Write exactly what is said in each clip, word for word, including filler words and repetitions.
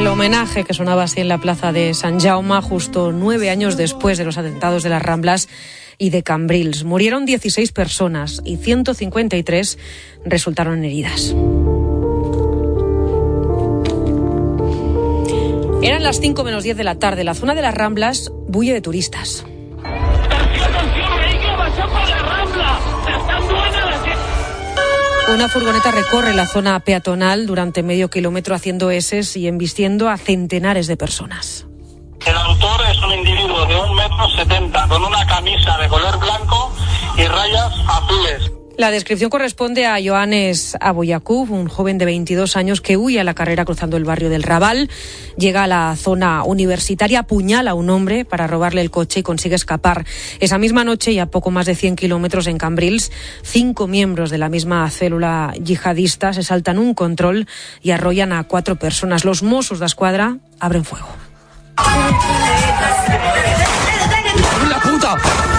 homenaje que sonaba así en la plaza de Sant Jaume justo nueve años después de los atentados de las Ramblas y de Cambrils. Murieron dieciséis personas y ciento cincuenta y tres resultaron heridas. Eran las cinco menos diez de la tarde. La zona de las Ramblas bulle de turistas. Una furgoneta recorre la zona peatonal durante medio kilómetro haciendo eses y embistiendo a centenares de personas. El autor es un individuo de un metro setenta con una camisa de color blanco y rayas azules. La descripción corresponde a Joanes Aboyacub, un joven de veintidós años que huye a la carrera cruzando el barrio del Raval. Llega a la zona universitaria, apuñala a un hombre para robarle el coche y consigue escapar. Esa misma noche y a poco más de cien kilómetros en Cambrils, cinco miembros de la misma célula yihadista se saltan un control y arrollan a cuatro personas. Los Mossos d'Esquadra abren fuego. ¡La puta!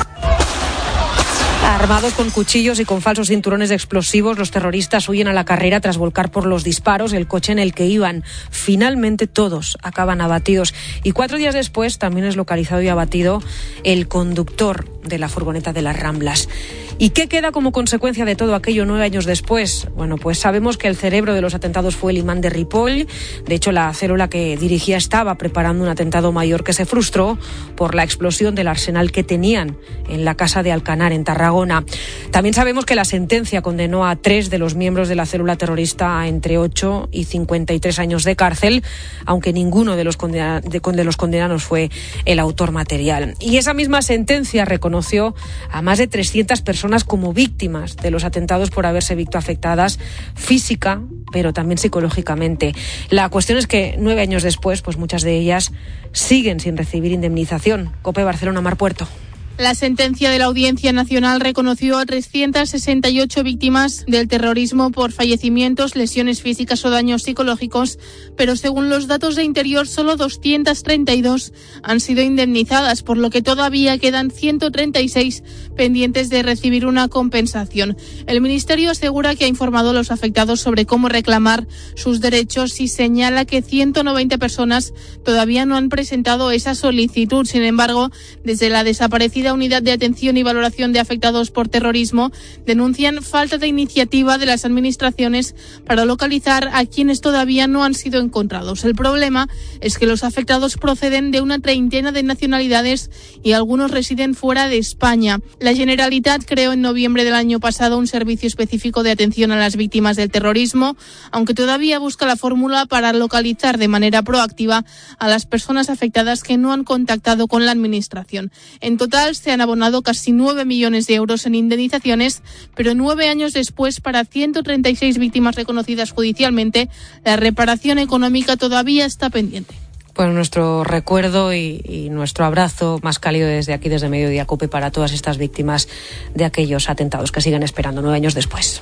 Armados con cuchillos y con falsos cinturones de explosivos, los terroristas huyen a la carrera tras volcar por los disparos el coche en el que iban. Finalmente todos acaban abatidos y cuatro días después también es localizado y abatido el conductor de la furgoneta de las Ramblas. ¿Y qué queda como consecuencia de todo aquello nueve años después? Bueno, pues sabemos que el cerebro de los atentados fue el imán de Ripoll. De hecho, la célula que dirigía estaba preparando un atentado mayor que se frustró por la explosión del arsenal que tenían en la casa de Alcanar, en Tarragona. También sabemos que la sentencia condenó a tres de los miembros de la célula terrorista a entre ocho y cincuenta y tres años de cárcel, aunque ninguno de los, condena- de, de los condenados fue el autor material. Y esa misma sentencia reconoció a más de trescientas personas como víctimas de los atentados por haberse visto afectadas física, pero también psicológicamente. La cuestión es que nueve años después, pues muchas de ellas siguen sin recibir indemnización. COPE Barcelona, Mar Puerto. La sentencia de la Audiencia Nacional reconoció a trescientas sesenta y ocho víctimas del terrorismo por fallecimientos, lesiones físicas o daños psicológicos, pero según los datos de Interior, solo doscientas treinta y dos han sido indemnizadas, por lo que todavía quedan ciento treinta y seis pendientes de recibir una compensación. El Ministerio asegura que ha informado a los afectados sobre cómo reclamar sus derechos y señala que ciento noventa personas todavía no han presentado esa solicitud. Sin embargo, desde la desaparecida Unidad de Atención y Valoración de Afectados por Terrorismo denuncian falta de iniciativa de las administraciones para localizar a quienes todavía no han sido encontrados. El problema es que los afectados proceden de una treintena de nacionalidades y algunos residen fuera de España. La Generalitat creó en noviembre del año pasado un servicio específico de atención a las víctimas del terrorismo, aunque todavía busca la fórmula para localizar de manera proactiva a las personas afectadas que no han contactado con la administración. En total, se han abonado casi nueve millones de euros en indemnizaciones, pero nueve años después, para ciento treinta y seis víctimas reconocidas judicialmente, la reparación económica todavía está pendiente. Pues nuestro recuerdo y, y nuestro abrazo más cálido desde aquí, desde Mediodía Cope, para todas estas víctimas de aquellos atentados que siguen esperando nueve años después.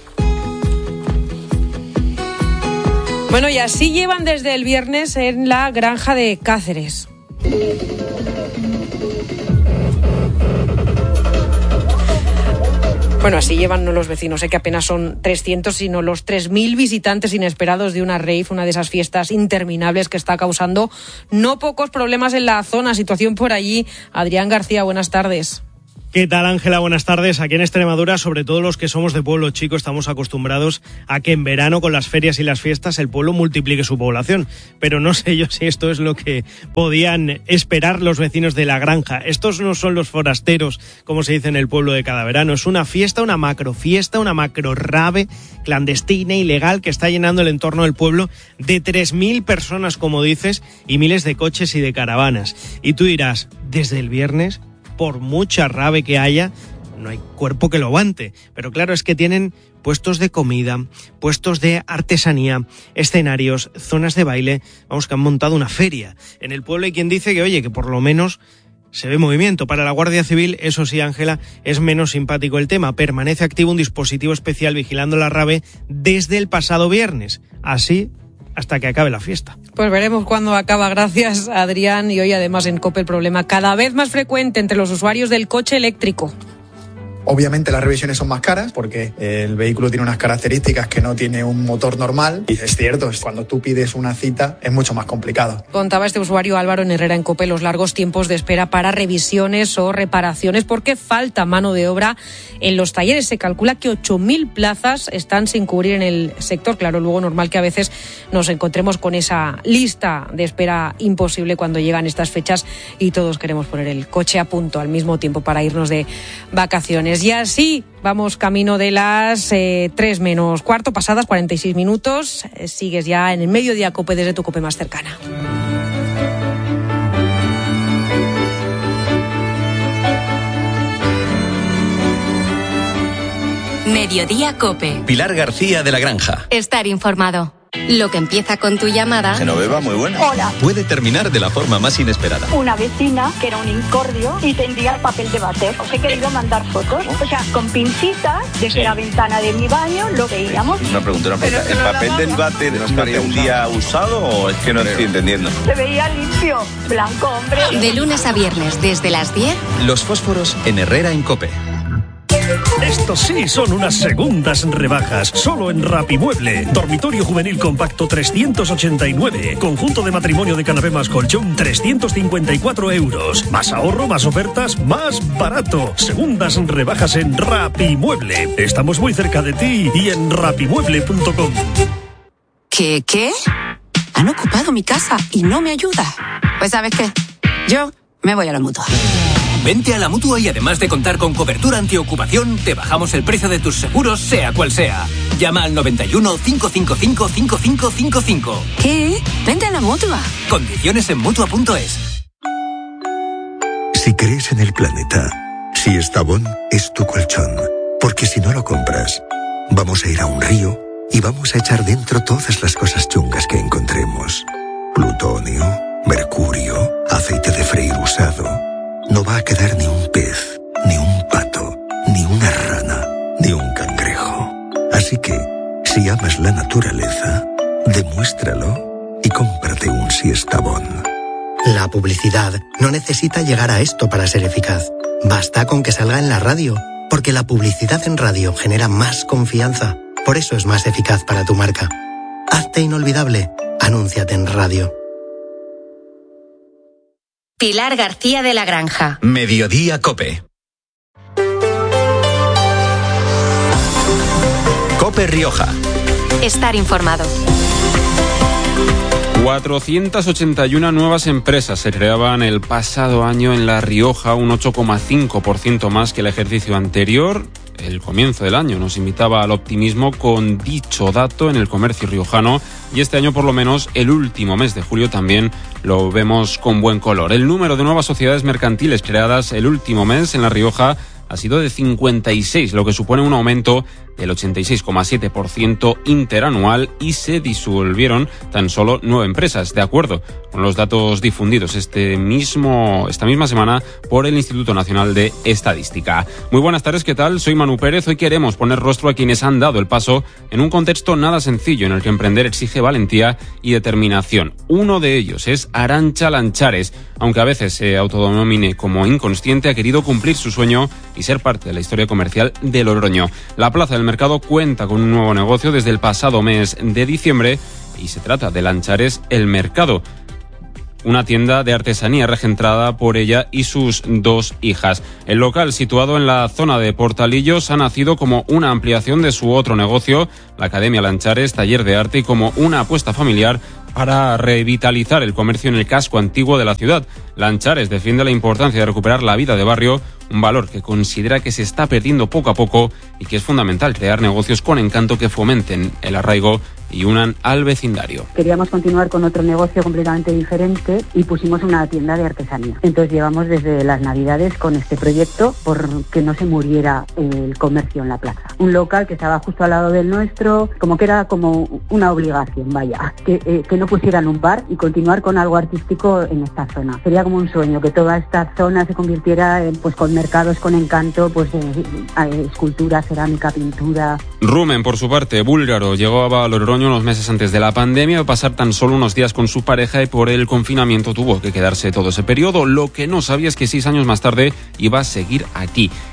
Bueno, y así llevan desde el viernes en la granja de Cáceres. Bueno, así llevan no los vecinos, sé que apenas son trescientos, sino los tres mil visitantes inesperados de una rave, una de esas fiestas interminables que está causando no pocos problemas en la zona. Situación por allí. Adrián García, buenas tardes. ¿Qué tal, Ángela? Buenas tardes. Aquí en Extremadura, sobre todo los que somos de pueblo chico, estamos acostumbrados a que en verano, con las ferias y las fiestas, el pueblo multiplique su población. Pero no sé yo si esto es lo que podían esperar los vecinos de la granja. Estos no son los forasteros, como se dice en el pueblo de cada verano. Es una fiesta, una macro fiesta, una macro rave clandestina, ilegal, que está llenando el entorno del pueblo de tres mil personas, como dices, y miles de coches y de caravanas. Y tú dirás, desde el viernes, por mucha rave que haya, no hay cuerpo que lo aguante. Pero claro, es que tienen puestos de comida, puestos de artesanía, escenarios, zonas de baile. Vamos, que han montado una feria. En el pueblo hay quien dice que, oye, que por lo menos se ve movimiento. Para la Guardia Civil, eso sí, Ángela, es menos simpático el tema. Permanece activo un dispositivo especial vigilando la rave desde el pasado viernes. Así hasta que acabe la fiesta. Pues veremos cuándo acaba. Gracias, Adrián. Y hoy además en COPE el problema cada vez más frecuente entre los usuarios del coche eléctrico. Obviamente las revisiones son más caras porque el vehículo tiene unas características que no tiene un motor normal y es cierto, cuando tú pides una cita es mucho más complicado. Contaba este usuario Álvaro en Herrera en COPE los largos tiempos de espera para revisiones o reparaciones porque falta mano de obra en los talleres. Se calcula que ocho mil plazas están sin cubrir en el sector. Claro, luego normal que a veces nos encontremos con esa lista de espera imposible cuando llegan estas fechas y todos queremos poner el coche a punto al mismo tiempo para irnos de vacaciones. Y así vamos camino de las eh, tres menos cuarto, pasadas cuarenta y seis minutos. Eh, sigues ya en el Mediodía COPE desde tu COPE más cercana. Mediodía COPE. Pilar García de la Granja. Estar informado. Lo que empieza con tu llamada... Genoveva, muy buena. Hola. Puede terminar de la forma más inesperada. Una vecina que era un incordio y tendía el papel de váter. Os he querido mandar fotos. O sea, con pincitas, desde sí. la ventana de mi baño lo veíamos. Una pregunta, una pregunta. ¿El papel del váter no te un día usado o es que no estoy entendiendo? Se veía limpio, blanco, hombre. De lunes a viernes, desde las diez. Los fósforos en Herrera en COPE. Estos sí son unas segundas rebajas, solo en Rapimueble. Dormitorio juvenil compacto trescientos ochenta y nueve. Conjunto de matrimonio de canapé más colchón trescientos cincuenta y cuatro euros. Más ahorro, más ofertas, más barato. Segundas rebajas en Rapimueble. Estamos muy cerca de ti y en rapimueble punto com. ¿Qué? ¿Qué? Han ocupado mi casa y no me ayuda. Pues ¿sabes qué? Yo me voy a la Mutua. Vente a la Mutua y además de contar con cobertura antiocupación, te bajamos el precio de tus seguros, sea cual sea. Llama al noventa y uno, cinco cinco cinco, cinco cinco cinco cinco. ¿Qué? Vente a la Mutua. Condiciones en Mutua punto es. Si crees en el planeta, si Estavón es tu colchón, porque si no lo compras, vamos a ir a un río y vamos a echar dentro todas las cosas chungas que encontremos. Plutonio, mercurio, aceite de freír usado. No va a quedar ni un pez, ni un pato, ni una rana, ni un cangrejo. Así que, si amas la naturaleza, demuéstralo y cómprate un Siestabón. La publicidad no necesita llegar a esto para ser eficaz. Basta con que salga en la radio, porque la publicidad en radio genera más confianza. Por eso es más eficaz para tu marca. Hazte inolvidable. Anúnciate en radio. Pilar García de la Granja. Mediodía COPE. COPE Rioja. Estar informado. cuatrocientas ochenta y una nuevas empresas se creaban el pasado año en La Rioja, un ocho coma cinco por ciento más que el ejercicio anterior. El comienzo del año nos invitaba al optimismo con dicho dato en el comercio riojano y este año, por lo menos el último mes de julio, también lo vemos con buen color. El número de nuevas sociedades mercantiles creadas el último mes en La Rioja ha sido de cincuenta y seis, lo que supone un aumento del ochenta y seis coma siete por ciento interanual, y se disolvieron tan solo nueve empresas, de acuerdo con los datos difundidos este mismo, esta misma semana por el Instituto Nacional de Estadística. Muy buenas tardes, ¿qué tal? Soy Manu Pérez. Hoy queremos poner rostro a quienes han dado el paso en un contexto nada sencillo en el que emprender exige valentía y determinación. Uno de ellos es Arantxa Lanchares. Aunque a veces se autodenomine como inconsciente, ha querido cumplir su sueño y ser parte de la historia comercial de Logroño. La Plaza del Mercado cuenta con un nuevo negocio desde el pasado mes de diciembre y se trata de Lanchares El Mercado, una tienda de artesanía regentada por ella y sus dos hijas. El local, situado en la zona de Portalillos, ha nacido como una ampliación de su otro negocio, la Academia Lanchares, taller de arte, y como una apuesta familiar para revitalizar el comercio en el casco antiguo de la ciudad. Lanchares defiende la importancia de recuperar la vida de barrio, un valor que considera que se está perdiendo poco a poco y que es fundamental crear negocios con encanto que fomenten el arraigo y unan al vecindario. Queríamos continuar con otro negocio completamente diferente y pusimos una tienda de artesanía. Entonces llevamos desde las Navidades con este proyecto porque no se muriera el comercio en la plaza. Un local que estaba justo al lado del nuestro, como que era como una obligación, vaya, que, eh, que no pusieran un bar y continuar con algo artístico en esta zona. Sería como un sueño que toda esta zona se convirtiera en, pues con mercados con encanto, pues eh, eh, escultura, cerámica, pintura. Rumen, por su parte, búlgaro, llegó a Logroño unos meses antes de la pandemia, a pasar tan solo unos días con su pareja, y por el confinamiento tuvo que quedarse todo ese periodo. Lo que no sabía es que seis años más tarde iba a seguir aquí.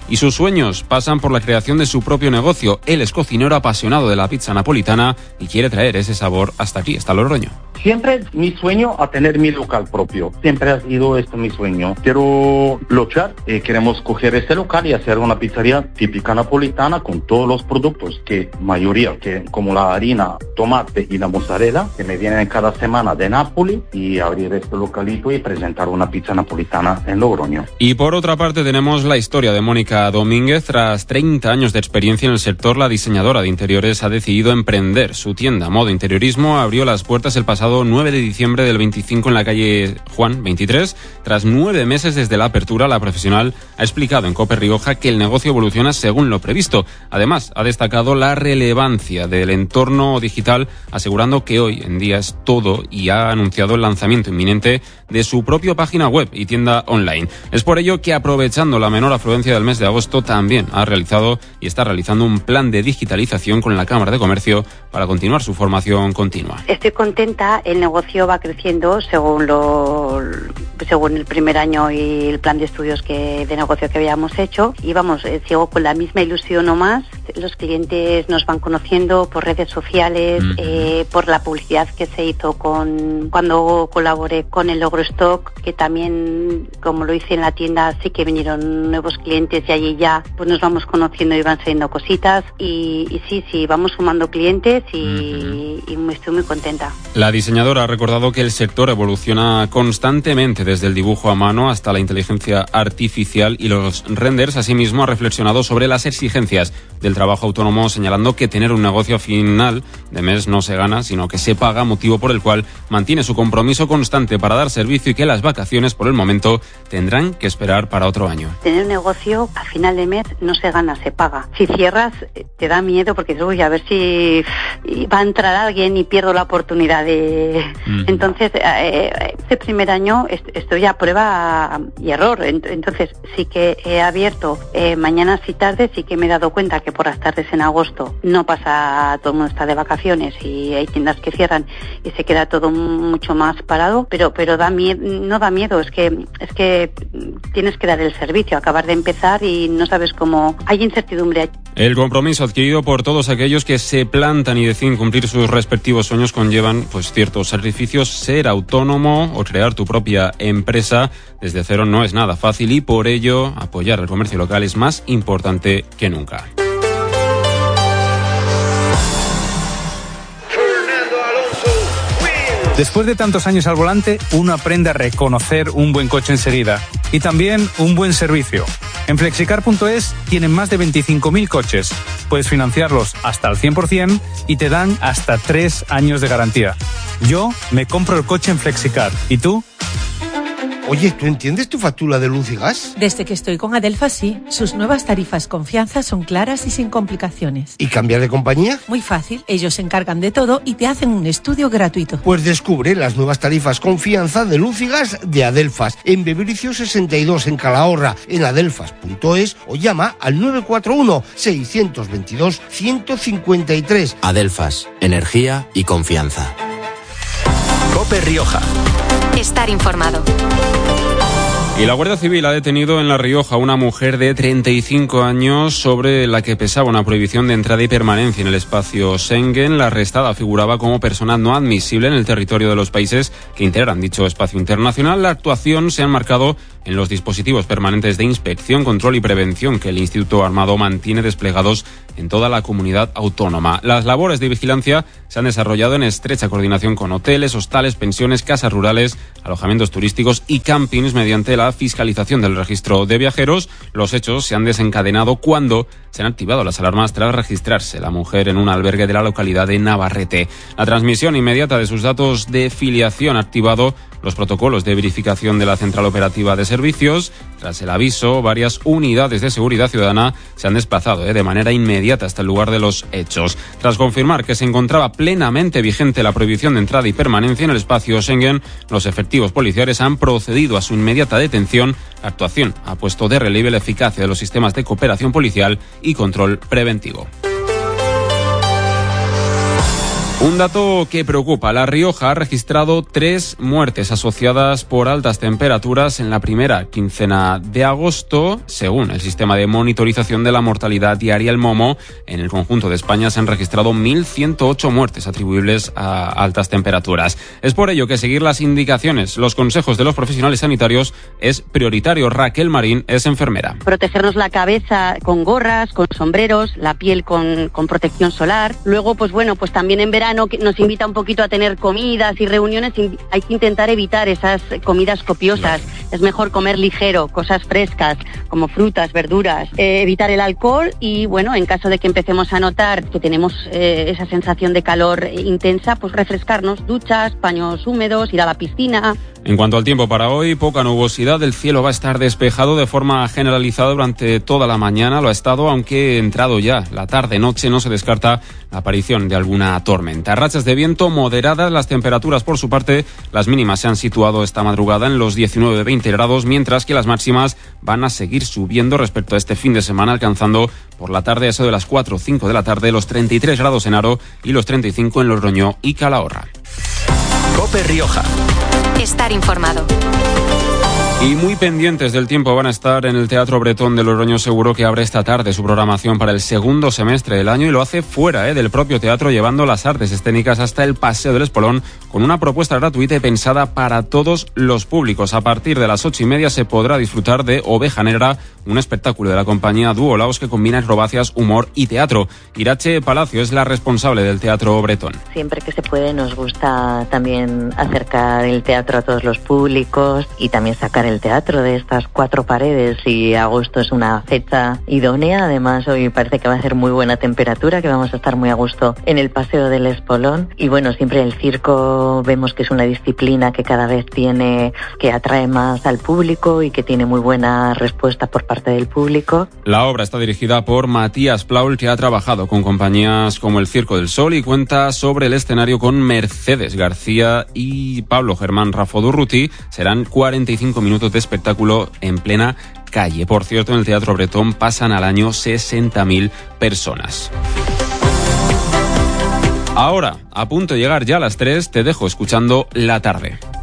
y sus sueños pasan por la creación de su propio negocio. Él es cocinero apasionado de la pizza napolitana y quiere traer ese sabor hasta aquí, hasta Logroño. Siempre mi sueño a tener mi local propio. Siempre ha sido esto mi sueño. Quiero luchar y queremos coger este local y hacer una pizzería típica napolitana con todos los productos que mayoría, que como la harina, tomate y la mozzarella, que me vienen cada semana de Nápoles, y abrir este localito y presentar una pizza napolitana en Logroño. Y por otra parte tenemos la historia de Mónica Domínguez. Tras treinta años de experiencia en el sector, la diseñadora de interiores ha decidido emprender. Su tienda Modo Interiorismo abrió las puertas el pasado nueve de diciembre del veinticinco en la calle Juan veintitrés. Tras nueve meses desde la apertura, la profesional ha explicado en COPE Rioja que el negocio evoluciona según lo previsto. Además, ha destacado la relevancia del entorno digital, asegurando que hoy en día es todo, y ha anunciado el lanzamiento inminente de su propia página web y tienda online. Es por ello que, aprovechando la menor afluencia del mes de agosto, también ha realizado y está realizando un plan de digitalización con la Cámara de Comercio para continuar su formación continua. Estoy contenta, el negocio va creciendo según lo según el primer año y el plan de estudios que de negocio que habíamos hecho, y vamos, eh, sigo con la misma ilusión o más. Los clientes nos van conociendo por redes sociales, mm. eh, por la publicidad que se hizo con cuando colaboré con el Logro Stock, que también, como lo hice en la tienda, sí que vinieron nuevos clientes y allí ya pues nos vamos conociendo y van saliendo cositas, y, y sí, sí, vamos sumando clientes y, mm-hmm. y estoy muy contenta. La diseñadora ha recordado que el sector evoluciona constantemente, desde el dibujo a mano hasta la inteligencia artificial y los renders. Asimismo, ha reflexionado sobre las exigencias del trabajo autónomo, señalando que tener un negocio a final de mes no se gana, sino que se paga, motivo por el cual mantiene su compromiso constante para dar servicio, y que las vacaciones, por el momento, tendrán que esperar para otro año. Tener un negocio a final de mes no se gana, se paga. Si cierras, te da miedo porque uy, a ver si va a entrar alguien y pierdo la oportunidad de... Mm. Entonces, eh, este primer año estoy a prueba y error. Entonces, sí que he abierto eh, mañanas y tardes, sí que me he dado cuenta que por las tardes en agosto no pasa, todo el mundo está de vacaciones y hay tiendas que cierran y se queda todo mucho más parado, pero pero da miedo, no da miedo, es que es que tienes que dar el servicio, acabar de empezar y no sabes cómo, hay incertidumbre. El compromiso adquirido por todos aquellos que se plantan y deciden cumplir sus respectivos sueños conllevan pues ciertos sacrificios. Ser autónomo o crear tu propia empresa desde cero no es nada fácil, y por ello apoyar el comercio local es más importante que nunca. Después de tantos años al volante, uno aprende a reconocer un buen coche enseguida y también un buen servicio. En flexicar punto es tienen más de veinticinco mil coches. Puedes financiarlos hasta al cien por ciento y te dan hasta tres años de garantía. Yo me compro el coche en Flexicar. ¿Y tú? Oye, ¿tú entiendes tu factura de luz y gas? Desde que estoy con Adelfas, sí. Sus nuevas tarifas Confianza son claras y sin complicaciones. ¿Y cambiar de compañía? Muy fácil. Ellos se encargan de todo y te hacen un estudio gratuito. Pues descubre las nuevas tarifas Confianza de luz y gas de Adelfas en Bebericio sesenta y dos en Calahorra, en adelfas punto es, o llama al nueve cuatro uno, seis dos dos, uno uno cinco tres. Adelfas, energía y confianza. COPE Rioja. Estar informado. Y la Guardia Civil ha detenido en La Rioja a una mujer de treinta y cinco años sobre la que pesaba una prohibición de entrada y permanencia en el espacio Schengen. La arrestada figuraba como persona no admisible en el territorio de los países que integran dicho espacio internacional. La actuación se ha enmarcado en los dispositivos permanentes de inspección, control y prevención que el Instituto Armado mantiene desplegados en toda la comunidad autónoma. Las labores de vigilancia se han desarrollado en estrecha coordinación con hoteles, hostales, pensiones, casas rurales, alojamientos turísticos y campings mediante la fiscalización del registro de viajeros. Los hechos se han desencadenado cuando se han activado las alarmas tras registrarse la mujer en un albergue de la localidad de Navarrete. La transmisión inmediata de sus datos de filiación ha activado los protocolos de verificación de la Central Operativa de Servicios. Tras el aviso, varias unidades de seguridad ciudadana se han desplazado eh, de manera inmediata hasta el lugar de los hechos. Tras confirmar que se encontraba plenamente vigente la prohibición de entrada y permanencia en el espacio Schengen, los efectivos policiales han procedido a su inmediata detención. La actuación ha puesto de relieve la eficacia de los sistemas de cooperación policial y control preventivo. Un dato que preocupa. La Rioja ha registrado tres muertes asociadas por altas temperaturas en la primera quincena de agosto. Según el sistema de monitorización de la mortalidad diaria, el MOMO, en el conjunto de España se han registrado mil ciento ocho muertes atribuibles a altas temperaturas. Es por ello que seguir las indicaciones, los consejos de los profesionales sanitarios es prioritario. Raquel Marín es enfermera. Protegernos la cabeza con gorras, con sombreros, la piel con, con protección solar. Luego, pues bueno, pues también en verano que nos invita un poquito a tener comidas y reuniones, hay que intentar evitar esas comidas copiosas. Es mejor comer ligero, cosas frescas como frutas, verduras, eh, evitar el alcohol y bueno, en caso de que empecemos a notar que tenemos eh, esa sensación de calor intensa, pues refrescarnos, duchas, paños húmedos, ir a la piscina. En cuanto al tiempo para hoy, poca nubosidad, el cielo va a estar despejado de forma generalizada durante toda la mañana, lo ha estado, aunque entrado ya la tarde-noche no se descarta la aparición de alguna tormenta. Rachas de viento moderadas, las temperaturas por su parte, las mínimas se han situado esta madrugada en los diecinueve a veinte grados, mientras que las máximas van a seguir subiendo respecto a este fin de semana, alcanzando por la tarde, a eso de las cuatro o cinco de la tarde, los treinta y tres grados en Haro y los treinta y cinco en Logroño y Calahorra. COPE Rioja. Estar informado. Y muy pendientes del tiempo van a estar en el Teatro Bretón de Logroño. Seguro que abre esta tarde su programación para el segundo semestre del año y lo hace fuera eh, del propio teatro, llevando las artes escénicas hasta el Paseo del Espolón con una propuesta gratuita y pensada para todos los públicos. A partir de las ocho y media se podrá disfrutar de Oveja Negra, un espectáculo de la compañía Dúo Laos que combina acrobacias, humor y teatro. Irache Palacio es la responsable del Teatro Bretón. Siempre que se puede nos gusta también acercar el teatro a todos los públicos y también sacar el teatro de estas cuatro paredes, y agosto es una fecha idónea. Además hoy parece que va a ser muy buena temperatura, que vamos a estar muy a gusto en el Paseo del Espolón. Y bueno, siempre el circo vemos que es una disciplina que cada vez tiene, que atrae más al público y que tiene muy buena respuesta por parte del público. La obra está dirigida por Matías Plaul, que ha trabajado con compañías como el Circo del Sol y cuenta sobre el escenario con Mercedes García y Pablo Germán Rafodurruti. Serán cuarenta y cinco minutos de espectáculo en plena calle. Por cierto, en el Teatro Bretón pasan al año sesenta mil personas. Ahora, a punto de llegar ya a las tres, te dejo escuchando La Tarde.